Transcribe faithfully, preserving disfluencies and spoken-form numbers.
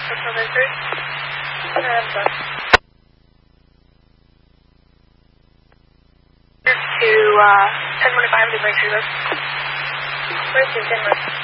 Hotel Victory. Uh, I'm sorry. To, uh, ten twenty-five to Braintree Road. Where's the Denver?